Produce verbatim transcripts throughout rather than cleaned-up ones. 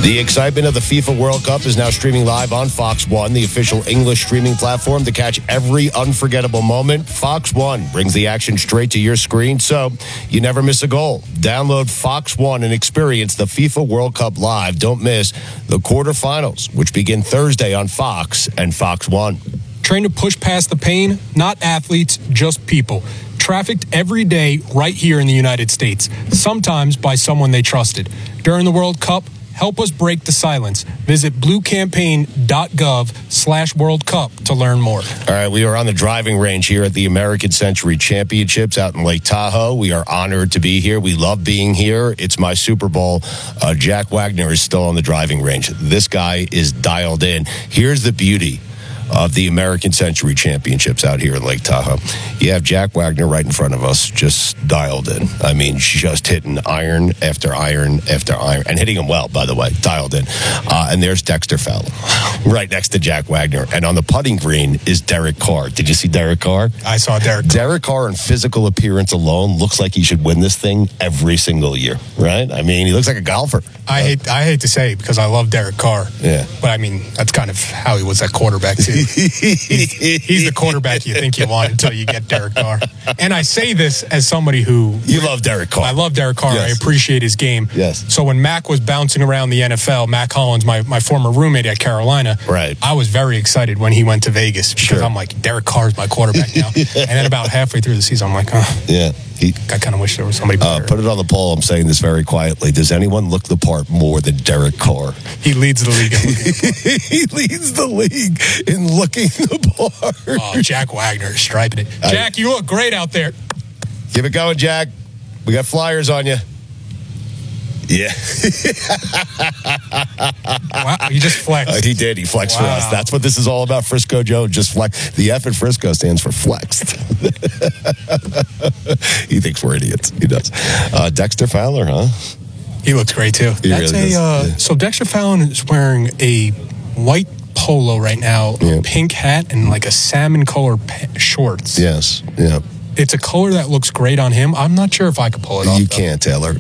The excitement of the FIFA World Cup is now streaming live on Fox One, the official English streaming platform to catch every unforgettable moment. Fox One brings the action straight to your screen, so you never miss a goal. Download Fox One and experience the FIFA World Cup live. Don't miss the quarterfinals, which begin Thursday on Fox and Fox One. Train to push past the pain, not athletes, just people. Trafficked every day right here in the United States, sometimes by someone they trusted. During the World Cup, help us break the silence. Visit bluecampaign.gov slash World Cup to learn more. All right, we are on the driving range here at the American Century Championships out in Lake Tahoe. We are honored to be here. We love being here. It's my Super Bowl. Uh, Jack Wagner is still on the driving range. This guy is dialed in. Here's the beauty of the American Century Championships out here in Lake Tahoe. You have Jack Wagner right in front of us, just dialed in. I mean, just hitting iron after iron after iron, and hitting him well, by the way, dialed in. Uh, and there's Dexter Fowler right next to Jack Wagner. And on the putting green is Derek Carr. Did you see Derek Carr? I saw Derek Carr. Derek Carr in physical appearance alone looks like he should win this thing every single year, right? I mean, he looks like a golfer. I uh, hate I hate to say it because I love Derek Carr. Yeah. But I mean, that's kind of how he was at quarterback, too. he's, he's the quarterback you think you want until you get Derek Carr. And I say this as somebody who... You love Derek Carr. I love Derek Carr. Yes. I appreciate his game. Yes. So when Mac was bouncing around the N F L, Mac Hollins, my, my former roommate at Carolina, right. I was very excited when he went to Vegas because sure. I'm like, Derek Carr's my quarterback now. And then about halfway through the season, I'm like, oh. Yeah. He, I kind of wish there was somebody better. Uh, put it on the poll. I'm saying this very quietly. Does anyone look the part more than Derek Carr? He leads the league in looking the part. He leads the league in looking the part. Oh, Jack Wagner is striping it. Jack, I, you look great out there. Keep it going, Jack. We got flyers on you. Yeah. Wow, he just flexed. Uh, he did. He flexed wow. for us. That's what this is all about, Frisco Joe. Just flex. The F in Frisco stands for flexed. He thinks we're idiots. He does. Uh, Dexter Fowler, huh? He looks great, too. He That's really a, uh, yeah. So Dexter Fowler is wearing a white polo right now, yeah. a pink hat, and like a salmon color pa- shorts. Yes. Yeah. It's a color that looks great on him. I'm not sure if I could pull it off. You though. can't, Taylor.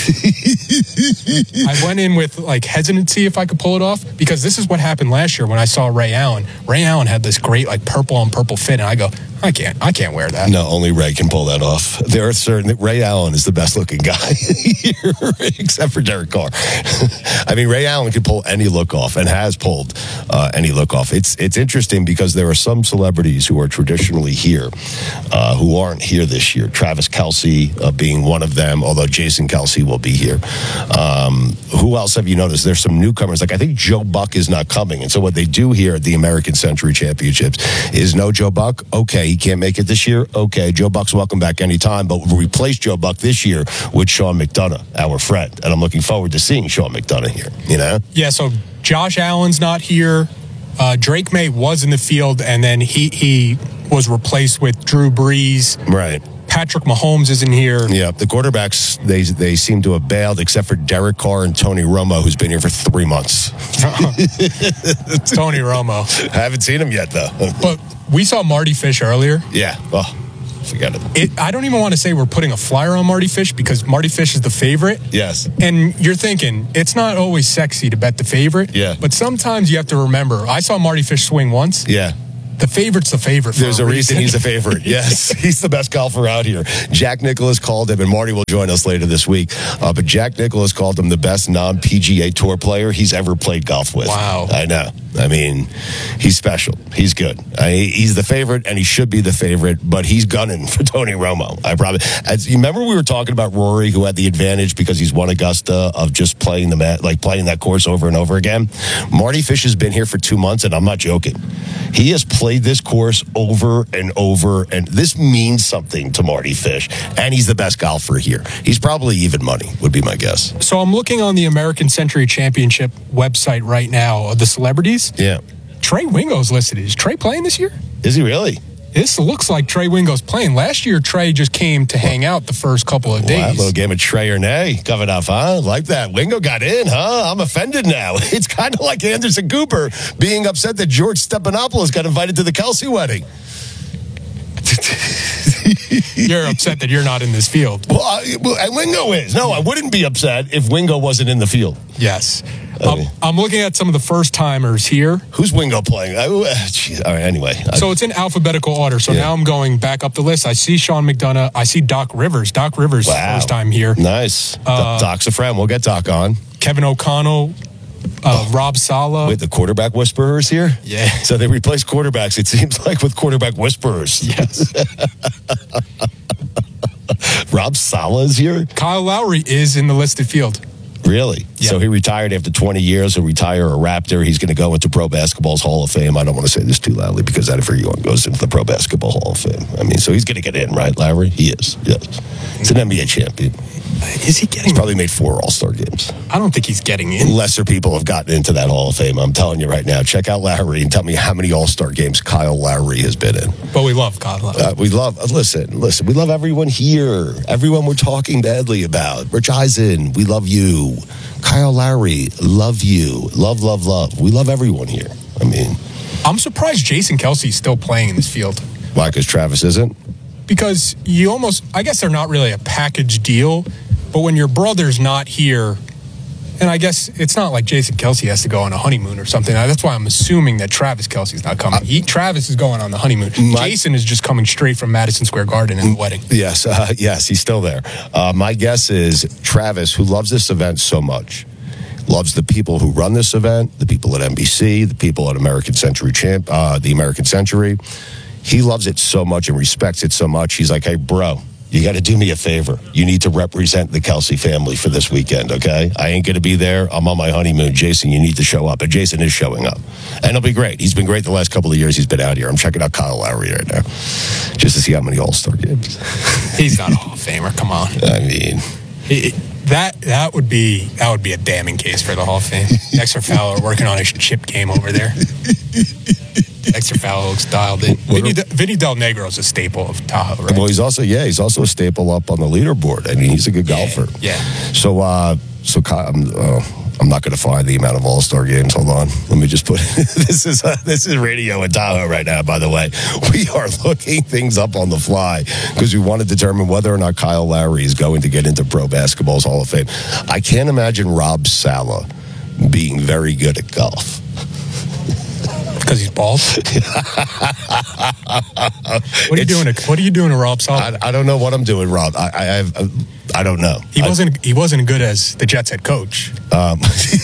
I went in with like hesitancy if I could pull it off because this is what happened last year when I saw Ray Allen. Ray Allen had this great like purple on purple fit, and I go, I can't, I can't wear that. No, only Ray can pull that off. There are certain Ray Allen is the best looking guy here, except for Derek Carr. I mean, Ray Allen can pull any look off and has pulled uh, any look off. It's it's interesting because there are some celebrities who are traditionally here uh, who aren't here this year. Travis Kelce uh, being one of them, although Jason Kelce will be here. Um, who else have you noticed? There's some newcomers. Like I think Joe Buck is not coming, and so what they do here at the American Century Championships is no Joe Buck. Okay, he can't make it this year. Okay, Joe Buck's welcome back anytime, but we'll replace Joe Buck this year with Sean McDonough, our friend, and I'm looking forward to seeing Sean McDonough here. You know? Yeah. So Josh Allen's not here. Uh, Drake May was in the field, and then he he was replaced with Drew Brees. Right. Patrick Mahomes isn't here. Yeah, the quarterbacks, they they seem to have bailed, except for Derek Carr and Tony Romo, who's been here for three months. Tony Romo. I haven't seen him yet, though. But we saw Marty Fish earlier. Yeah, well, forget it. it. I don't even want to say we're putting a flyer on Marty Fish because Marty Fish is the favorite. Yes. And you're thinking, it's not always sexy to bet the favorite. Yeah. But sometimes you have to remember, I saw Marty Fish swing once. Yeah. The favorite's the favorite for There's a reason. reason He's a favorite. Yes, he's the best golfer out here. Jack Nicklaus called him, and Marty will join us later this week. Uh, but Jack Nicklaus called him the best non-P G A Tour player he's ever played golf with. Wow. I know. I mean, he's special. He's good. I, he's the favorite, and he should be the favorite, but he's gunning for Tony Romo. I probably. As you remember, we were talking about Rory, who had the advantage because he's won Augusta of just playing the mat, like playing that course over and over again. Marty Fish has been here for two months, and I'm not joking. He has played this course over and over, and this means something to Marty Fish, and he's the best golfer here. He's probably even money, would be my guess. So I'm looking on the American Century Championship website right now of the celebrities. Yeah. Trey Wingo's listed. Is Trey playing this year? Is he really? This looks like Trey Wingo's playing. Last year, Trey just came to hang out the first couple of days. Wow, a little game of Trey or nay coming up, huh? Like that. Wingo got in, huh? I'm offended now. It's kind of like Anderson Cooper being upset that George Stephanopoulos got invited to the Kelce wedding. You're upset that you're not in this field. Well, I, well, and Wingo is. No, I wouldn't be upset if Wingo wasn't in the field. Yes. I Um, mean- I'm looking at some of the first-timers here. Who's Wingo playing? I, uh, geez, all right, anyway. I- So it's in alphabetical order. So Yeah. now I'm going back up the list. I see Sean McDonough. I see Doc Rivers. Doc Rivers, Wow. first time here. Nice. Uh, Doc's a friend. We'll get Doc on. Kevin O'Connell, uh, Rob Saleh. Wait, the quarterback whisperers here? Yeah. So they replace quarterbacks, it seems like, with quarterback whisperers. Yes. Rob Saleh is here? Kyle Lowry is in the listed field. Really? Yeah. So he retired after twenty years. He'll retire a Raptor. He's going to go into Pro Basketball's Hall of Fame. I don't want to say this too loudly because that for you goes into the Pro Basketball Hall of Fame. I mean, so he's going to get in, right, Lowry? He is, yes. He's an N B A champion. Is he getting? Probably made four All-Star games. I don't think he's getting in. Lesser people have gotten into that Hall of Fame. I'm telling you right now. Check out Lowry and tell me how many All-Star games Kyle Lowry has been in. But we love Kyle Lowry. Uh, we love, uh, listen, listen, we love everyone here. Everyone we're talking badly about. Rich Eisen, we love you. Kyle Lowry, love you. Love, love, love. We love everyone here. I mean, I'm surprised Jason Kelsey's still playing in this field. why? Because Travis isn't? Because you almost, I guess they're not really a package deal, but when your brother's not here, and I guess it's not like Jason Kelsey has to go on a honeymoon or something. That's why I'm assuming that Travis Kelsey's not coming. He, Travis is going on the honeymoon. My- Jason is just coming straight from Madison Square Garden in the wedding. Yes, uh, yes, he's still there. Uh, my guess is Travis, who loves this event so much, loves the people who run this event, the people at N B C, the people at American Century Champ, uh, the American Century. He loves it so much and respects it so much. He's like, hey, bro, you got to do me a favor. You need to represent the Kelsey family for this weekend, okay? I ain't going to be there. I'm on my honeymoon. Jason, you need to show up. And Jason is showing up. And it'll be great. He's been great the last couple of years he's been out here. I'm checking out Kyle Lowry right now just to see how many All-Star games. He's not a Hall of Famer. Come on. I mean... It, that that would be that would be a damning case for the Hall of Fame. Dexter Fowler working on his chip game over there. Dexter Fowler looks dialed in. Vinny, Vinny Del Negro is a staple of Tahoe, right? Well, he's also, yeah, he's also a staple up on the leaderboard. I mean, he's a good golfer. Yeah. So, uh, so Kyle, I'm, uh, I'm not going to find the amount of All-Star games. Hold on. Let me just put, this is, uh, this is radio in Tahoe right now, by the way. We are looking things up on the fly because we want to determine whether or not Kyle Lowry is going to get into Pro Basketball's Hall of Fame. I can't imagine Rob Saleh being very good at golf. Because he's bald. What are you doing? To, what are you doing to Rob Saleh? I, I don't know what I'm doing, Rob. I, I have, I don't know. He I, wasn't. He wasn't good as the Jets head coach. Um,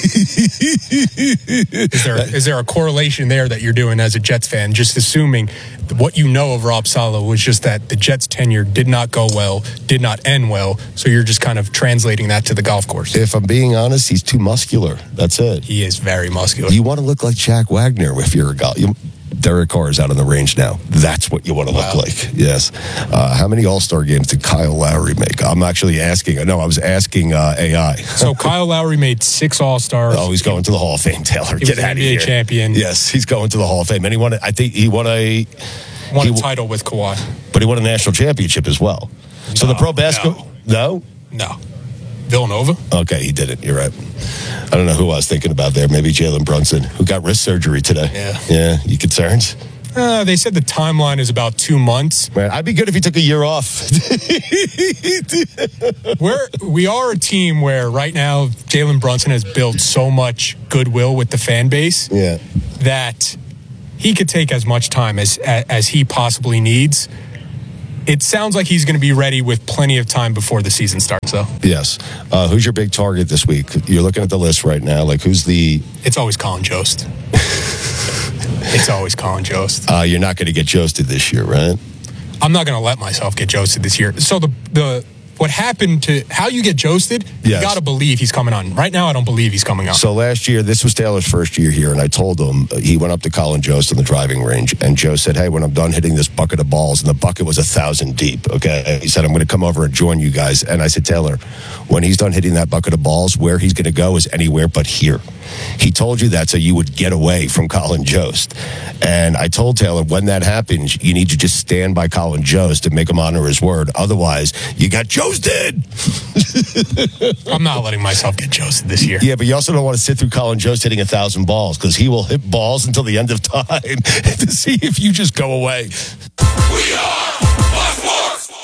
is there is there a correlation there that you're doing as a Jets fan? Just assuming what you know of Rob Saleh was just that the Jets' tenure did not go well, did not end well. So you're just kind of translating that to the golf course. If I'm being honest, he's too muscular. That's it. He is very muscular. You want to look like Jack Wagner if you're a golf. You, Derek Carr is out on the range now. That's what you want to Wow. look like. Yes. Uh, how many All-Star games did Kyle Lowry make? I'm actually asking. No, I was asking uh, A I. So Kyle Lowry made six All-Stars. Oh, he's going to the Hall of Fame, Taylor. He Get was an out N of B A here. champion. Yes, he's going to the Hall of Fame. And he won, I think he won a, Won he a w- title with Kawhi. but he won a national championship as well. So No, the pro basketball, no? No. Villanova? Okay, he didn't. You're right. I don't know who I was thinking about there. Maybe Jalen Brunson, who got wrist surgery today. Yeah. Yeah. You concerned? Uh, they said the timeline is about two months. Man, I'd be good if he took a year off. We're, we are a team where right now Jalen Brunson has built so much goodwill with the fan base Yeah. that he could take as much time as as he possibly needs. It sounds like he's going to be ready with plenty of time before the season starts, though. Yes. Uh, who's your big target this week? You're looking at the list right now. Like, who's the... It's always Colin Jost. It's always Colin Jost. Uh, you're not going to get Joested this year, right? I'm not going to let myself get Joested this year. So the the what happened to how you get Joested, Yes. you got to believe he's coming on. Right now, I don't believe he's coming on. So last year, this was Taylor's first year here, and I told him, uh, he went up to Colin Jost in the driving range, and Joe said, hey, when I'm done hitting this bucket of balls, and the bucket was a thousand deep, okay? He said, I'm going to come over and join you guys. And I said, Taylor, when he's done hitting that bucket of balls, where he's going to go is anywhere but here. He told you that so you would get away from Colin Jost. And I told Taylor, when that happens, you need to just stand by Colin Jost and make him honor his word. Otherwise, you got Joested. I'm not letting myself get Joested this year. Yeah, but you also don't want to sit through Colin Jost hitting a thousand balls because he will hit balls until the end of time to see if you just go away. We are Fox Sports.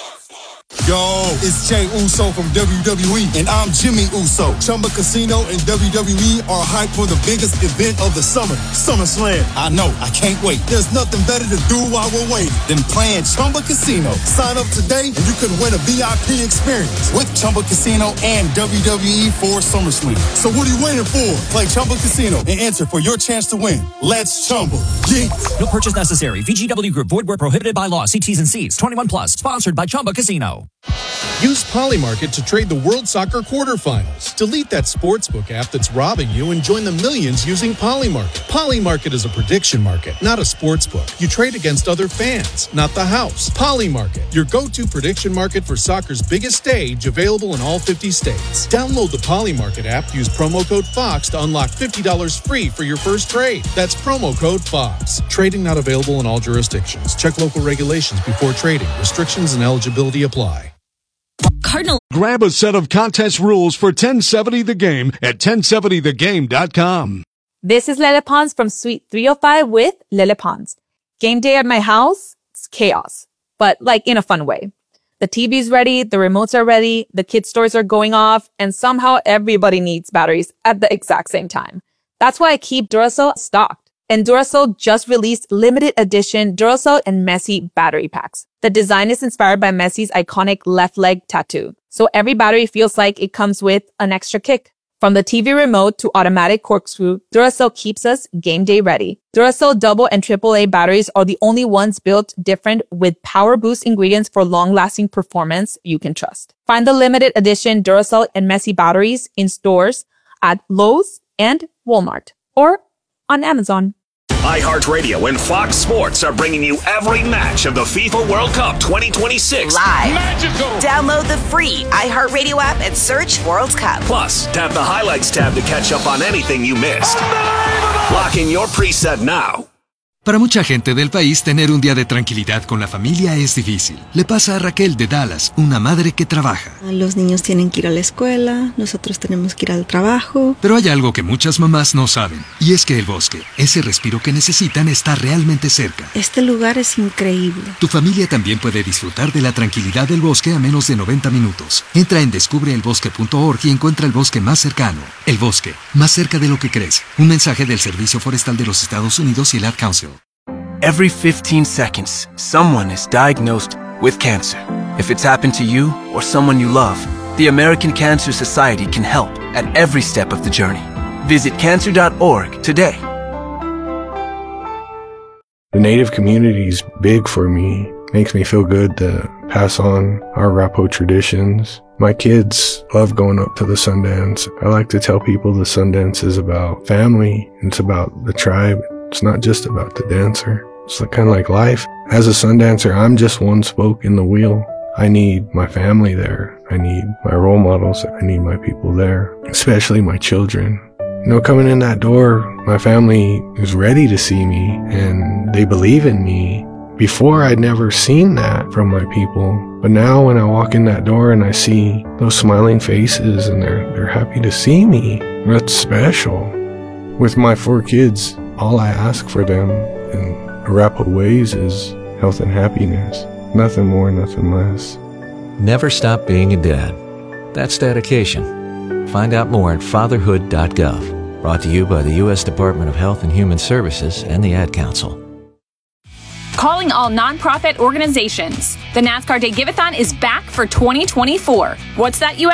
Yo, it's Jay Uso from W W E, and I'm Jimmy Uso. Chumba Casino and W W E are hyped for the biggest event of the summer, SummerSlam. I know, I can't wait. There's nothing better to do while we're waiting than playing Chumba Casino. Sign up today and you could win a V I P experience with Chumba Casino and W W E for SummerSlam. So what are you waiting for? Play Chumba Casino and enter for your chance to win. Let's Chumba. Yeah. No purchase necessary. V G W Group. Void where prohibited by law. See T's and C's. twenty-one plus. Sponsored by Chumba Casino. Use Polymarket to trade the World Soccer quarterfinals. Delete that sportsbook app that's robbing you and join the millions using Polymarket. Polymarket is a prediction market, not a sportsbook. You trade against other fans, not the house. Polymarket, your go-to prediction market for soccer's biggest stage, available in all fifty states. Download the Polymarket app, use promo code FOX to unlock fifty dollars free for your first trade. That's promo code FOX. Trading not available in all jurisdictions. Check local regulations before trading. Restrictions and eligibility apply. Cardinal. Grab a set of contest rules for ten seventy The Game at ten seventy the game dot com. This is Lele Pons from Suite three oh five with Lele Pons. Game day at my house, it's chaos, but like in a fun way. The T V's ready, the remotes are ready, the kids' toys are going off, and somehow everybody needs batteries at the exact same time. That's why I keep Duracell stocked. And Duracell just released limited edition Duracell and Messi battery packs. The design is inspired by Messi's iconic left leg tattoo. So every battery feels like it comes with an extra kick. From the T V remote to automatic corkscrew, Duracell keeps us game day ready. Duracell double and triple A batteries are the only ones built different with power boost ingredients for long-lasting performance you can trust. Find the limited edition Duracell and Messi batteries in stores at Lowe's and Walmart or on Amazon. iHeartRadio and Fox Sports are bringing you every match of the FIFA World Cup twenty twenty-six. Live. Magical. Download the free iHeartRadio app and search World Cup. Plus, tap the Highlights tab to catch up on anything you missed. Lock in your preset now. Para mucha gente del país, tener un día de tranquilidad con la familia es difícil. Le pasa a Raquel de Dallas, una madre que trabaja. Los niños tienen que ir a la escuela, nosotros tenemos que ir al trabajo. Pero hay algo que muchas mamás no saben, y es que el bosque, ese respiro que necesitan, está realmente cerca. Este lugar es increíble. Tu familia también puede disfrutar de la tranquilidad del bosque a menos de noventa minutos. Entra en descubre el bosque punto org y encuentra el bosque más cercano. El bosque, más cerca de lo que crees. Un mensaje del Servicio Forestal de los Estados Unidos y el Ad Council. Every fifteen seconds, someone is diagnosed with cancer. If it's happened to you or someone you love, the American Cancer Society can help at every step of the journey. Visit cancer dot org today. The Native community is big for me. Makes me feel good to pass on our Rapo traditions. My kids love going up to the Sundance. I like to tell people the Sundance is about family. It's about the tribe. It's not just about the dancer. It's kind of like life. As a Sundancer, I'm just one spoke in the wheel. I need my family there. I need my role models. I need my people there, especially my children. You know, coming in that door, my family is ready to see me and they believe in me. Before, I'd never seen that from my people. But now when I walk in that door and I see those smiling faces and they're, they're happy to see me, that's special. With my four kids, all I ask for them in Arapaho ways is health and happiness. Nothing more, nothing less. Never stop being a dad. That's dedication. Find out more at fatherhood dot gov. Brought to you by the U S Department of Health and Human Services and the Ad Council. Calling all nonprofit organizations. The NASCAR Day Give-A-thon is back for twenty twenty-four. What's that, you